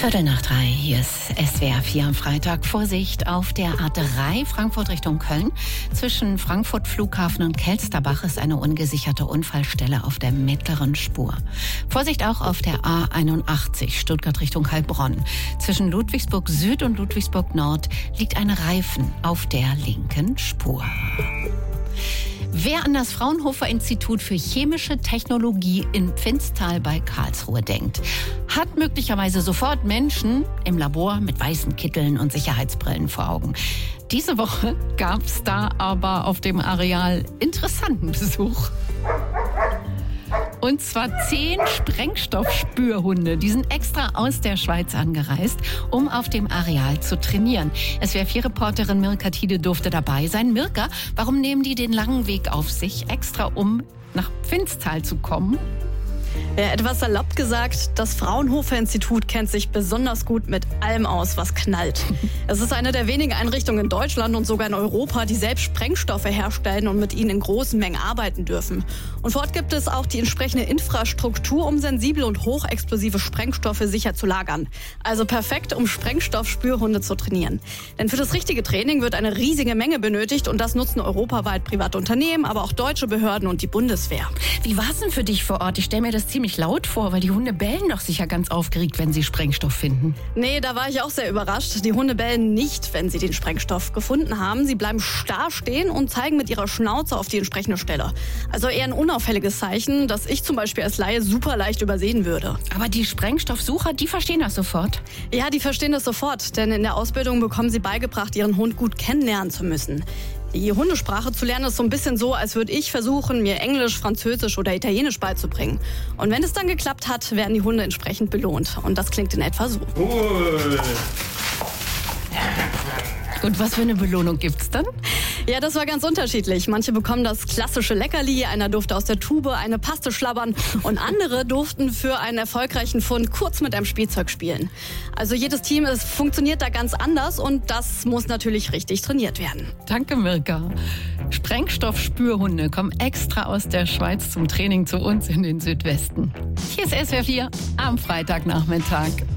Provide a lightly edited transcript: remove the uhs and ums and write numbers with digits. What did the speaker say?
2:15, hier ist SWR 4 am Freitag. Vorsicht auf der A3 Frankfurt Richtung Köln. Zwischen Frankfurt Flughafen und Kelsterbach ist eine ungesicherte Unfallstelle auf der mittleren Spur. Vorsicht auch auf der A81 Stuttgart Richtung Heilbronn. Zwischen Ludwigsburg Süd und Ludwigsburg Nord liegt ein Reifen auf der linken Spur. Wer an das Fraunhofer-Institut für chemische Technologie in Pfinztal bei Karlsruhe denkt, hat möglicherweise sofort Menschen im Labor mit weißen Kitteln und Sicherheitsbrillen vor Augen. Diese Woche gab es da aber auf dem Areal interessanten Besuch. Und zwar 10 Sprengstoffspürhunde. Die sind extra aus der Schweiz angereist, um auf dem Areal zu trainieren. SWR4-Reporterin Mirka Thiede durfte dabei sein. Mirka, warum nehmen die den langen Weg auf sich, extra um nach Pfinztal zu kommen? Ja, etwas salopp gesagt, das Fraunhofer-Institut kennt sich besonders gut mit allem aus, was knallt. Es ist eine der wenigen Einrichtungen in Deutschland und sogar in Europa, die selbst Sprengstoffe herstellen und mit ihnen in großen Mengen arbeiten dürfen. Und vor Ort gibt es auch die entsprechende Infrastruktur, um sensible und hochexplosive Sprengstoffe sicher zu lagern. Also perfekt, um Sprengstoffspürhunde zu trainieren. Denn für das richtige Training wird eine riesige Menge benötigt und das nutzen europaweit private Unternehmen, aber auch deutsche Behörden und die Bundeswehr. Wie war es denn für dich vor Ort? Ich stelle mir das ziemlich laut vor, weil die Hunde bellen doch sicher ganz aufgeregt, wenn sie Sprengstoff finden. Nee, da war ich auch sehr überrascht. Die Hunde bellen nicht, wenn sie den Sprengstoff gefunden haben. Sie bleiben starr stehen und zeigen mit ihrer Schnauze auf die entsprechende Stelle. Also eher ein unauffälliges Zeichen, das ich zum Beispiel als Laie super leicht übersehen würde. Aber die Sprengstoffsucher, die verstehen das sofort? Ja, die verstehen das sofort, denn in der Ausbildung bekommen sie beigebracht, ihren Hund gut kennenlernen zu müssen. Die Hundesprache zu lernen ist so ein bisschen so, als würde ich versuchen, mir Englisch, Französisch oder Italienisch beizubringen. Und wenn es dann geklappt hat, werden die Hunde entsprechend belohnt. Und das klingt in etwa so. Cool. Und was für eine Belohnung gibt's dann? Ja, das war ganz unterschiedlich. Manche bekommen das klassische Leckerli, einer durfte aus der Tube eine Paste schlabbern und andere durften für einen erfolgreichen Fund kurz mit einem Spielzeug spielen. Also jedes Team funktioniert da ganz anders und das muss natürlich richtig trainiert werden. Danke, Mirka. Sprengstoffspürhunde kommen extra aus der Schweiz zum Training zu uns in den Südwesten. Hier ist SWR 4 am Freitagnachmittag.